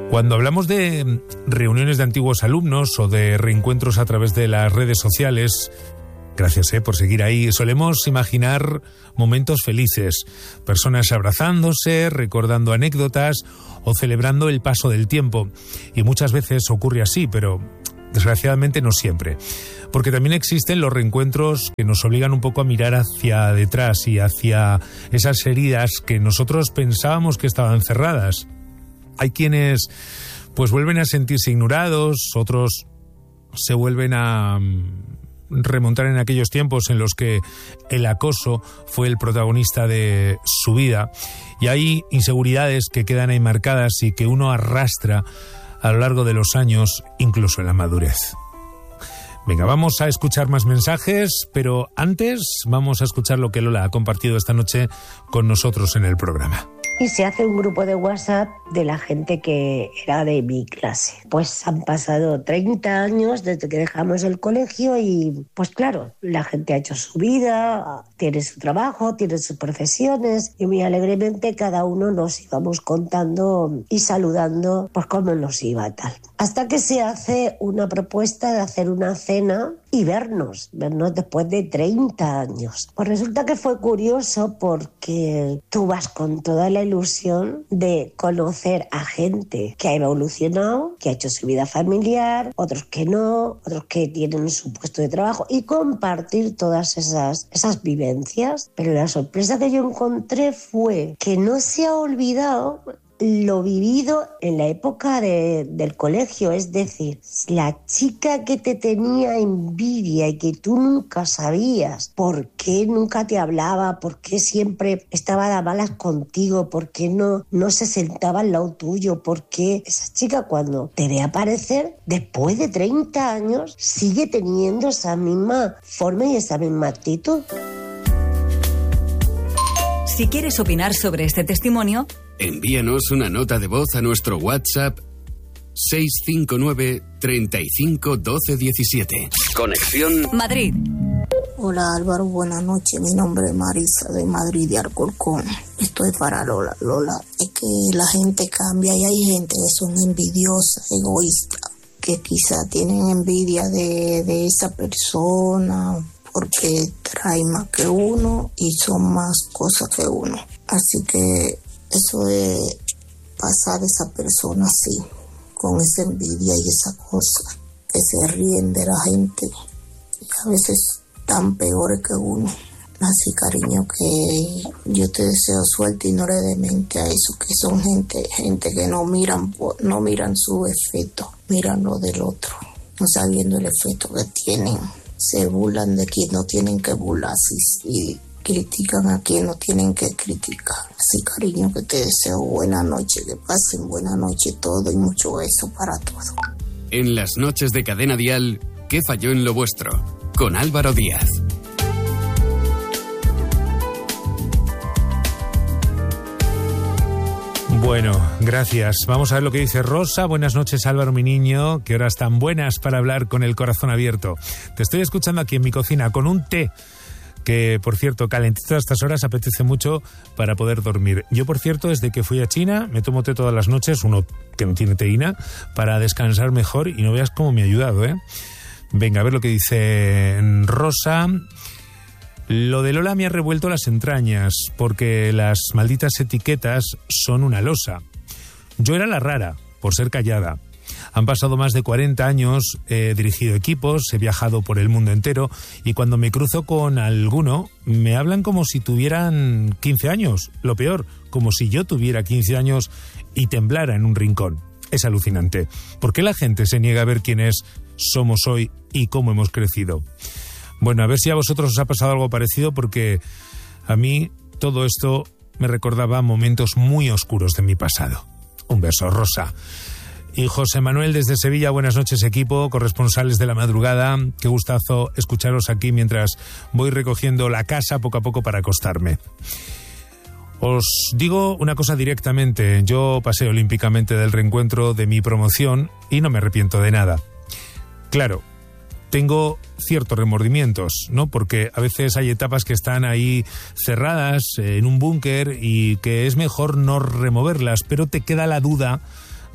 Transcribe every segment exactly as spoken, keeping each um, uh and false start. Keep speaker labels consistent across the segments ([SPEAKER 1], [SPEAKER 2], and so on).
[SPEAKER 1] Cuando hablamos de reuniones de antiguos alumnos o de reencuentros a través de las redes sociales, gracias eh, por seguir ahí, solemos imaginar momentos felices, personas abrazándose, recordando anécdotas o celebrando el paso del tiempo. Y muchas veces ocurre así, pero desgraciadamente no siempre. Porque también existen los reencuentros que nos obligan un poco a mirar hacia detrás y hacia esas heridas que nosotros pensábamos que estaban cerradas. Hay quienes pues vuelven a sentirse ignorados, otros se vuelven a remontar en aquellos tiempos en los que el acoso fue el protagonista de su vida, y hay inseguridades que quedan ahí marcadas y que uno arrastra a lo largo de los años, incluso en la madurez. Venga, vamos a escuchar más mensajes, pero antes vamos a escuchar lo que Lola ha compartido esta noche con nosotros en el programa.
[SPEAKER 2] Y se hace un grupo de WhatsApp de la gente que era de mi clase. Pues han pasado treinta años desde que dejamos el colegio y, pues claro, la gente ha hecho su vida, tiene su trabajo, tiene sus profesiones y muy alegremente cada uno nos íbamos contando y saludando pues cómo nos iba tal. Hasta que se hace una propuesta de hacer una cena y vernos, vernos después de treinta años. Pues resulta que fue curioso porque tú vas con toda la ilusión de conocer a gente que ha evolucionado, que ha hecho su vida familiar, otros que no, otros que tienen su puesto de trabajo y compartir todas esas, esas vivencias. Pero la sorpresa que yo encontré fue que no se ha olvidado lo vivido en la época de, del colegio, es decir, la chica que te tenía envidia y que tú nunca sabías por qué nunca te hablaba, por qué siempre estaba de malas contigo, por qué no, no se sentaba al lado tuyo, por qué esa chica cuando te ve aparecer después de treinta años sigue teniendo esa misma forma y esa misma actitud.
[SPEAKER 3] Si quieres opinar sobre este testimonio,
[SPEAKER 4] envíanos una nota de voz a nuestro WhatsApp seis cinco nueve, treinta y cinco, doce diecisiete. Conexión
[SPEAKER 3] Madrid.
[SPEAKER 5] Hola Álvaro, buenas noches. Mi nombre es Marisa de Madrid de Alcorcón. Estoy para Lola. Lola, es que la gente cambia y hay gente que son envidiosas, egoístas, que quizá tienen envidia de, de esa persona porque trae más que uno y son más cosas que uno. Así que eso de pasar a esa persona así, con esa envidia y esa cosa, que se ríen de la gente y a veces tan peores que uno. Así, cariño, que yo te deseo suerte y no le dé mente a eso, que son gente gente que no miran no miran su efecto, miran lo del otro, no sabiendo el efecto que tienen. Se burlan de quien no tienen que burlarse y critican a quien no tienen que criticar. Así, cariño, que te deseo buena noche, que pasen buena noche todo y mucho beso para todos.
[SPEAKER 4] En las noches de Cadena Dial, ¿qué falló en lo vuestro? Con Álvaro Díaz.
[SPEAKER 1] Bueno, gracias. Vamos a ver lo que dice Rosa. Buenas noches, Álvaro, mi niño. Qué horas tan buenas para hablar con el corazón abierto. Te estoy escuchando aquí en mi cocina con un té que, por cierto, calentito a estas horas apetece mucho para poder dormir. Yo, por cierto, desde que fui a China, me tomo té todas las noches, uno que no tiene teína, para descansar mejor y no veas cómo me ha ayudado, ¿eh? Venga, a ver lo que dice Rosa. Lo de Lola me ha revuelto las entrañas, porque las malditas etiquetas son una losa. Yo era la rara, por ser callada. Han pasado más de cuarenta años, he dirigido equipos, he viajado por el mundo entero, y cuando me cruzo con alguno, me hablan como si tuvieran quince años. Lo peor, como si yo tuviera quince años y temblara en un rincón. Es alucinante. ¿Por qué la gente se niega a ver quiénes somos hoy y cómo hemos crecido? Bueno, a ver si a vosotros os ha pasado algo parecido, porque a mí todo esto me recordaba momentos muy oscuros de mi pasado. Un beso, Rosa. Y José Manuel desde Sevilla, buenas noches, equipo, corresponsales de la madrugada. Qué gustazo escucharos aquí mientras voy recogiendo la casa poco a poco para acostarme. Os digo una cosa directamente. Yo pasé olímpicamente del reencuentro de mi promoción y no me arrepiento de nada. Claro, tengo ciertos remordimientos, ¿no? Porque a veces hay etapas que están ahí cerradas en un búnker y que es mejor no removerlas, pero te queda la duda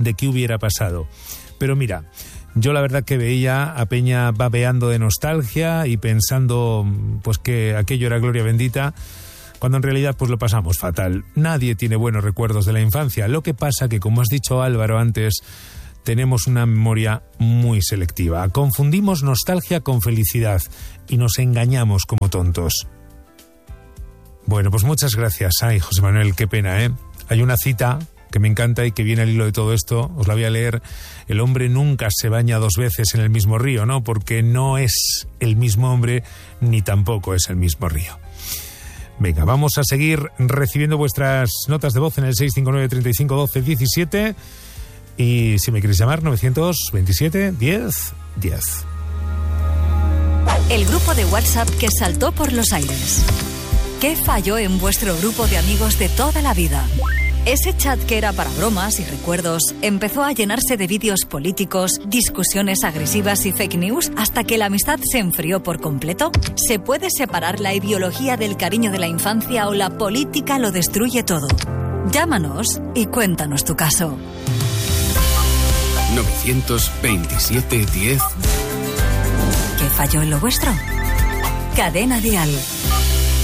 [SPEAKER 1] de qué hubiera pasado. Pero mira, yo la verdad que veía a Peña babeando de nostalgia y pensando pues que aquello era gloria bendita, cuando en realidad pues lo pasamos fatal. Nadie tiene buenos recuerdos de la infancia. Lo que pasa que, como has dicho Álvaro antes, tenemos una memoria muy selectiva. Confundimos nostalgia con felicidad y nos engañamos como tontos. Bueno, pues muchas gracias. Ay, José Manuel, qué pena, ¿eh? Hay una cita que me encanta y que viene al hilo de todo esto. Os la voy a leer. El hombre nunca se baña dos veces en el mismo río, ¿no? Porque no es el mismo hombre ni tampoco es el mismo río. Venga, vamos a seguir recibiendo vuestras notas de voz en el seis cinco nueve, treinta y cinco, doce, diecisiete. Y si me queréis llamar, novecientos veintisiete, diez, diez.
[SPEAKER 3] El grupo de WhatsApp que saltó por los aires. ¿Qué falló en vuestro grupo de amigos de toda la vida? Ese chat que era para bromas y recuerdos empezó a llenarse de vídeos políticos, discusiones agresivas y fake news hasta que la amistad se enfrió por completo. ¿Se puede separar la ideología del cariño de la infancia o la política lo destruye todo? Llámanos y cuéntanos tu caso.
[SPEAKER 4] novecientos veintisiete, diez.
[SPEAKER 3] ¿Qué falló en lo vuestro? Cadena Dial.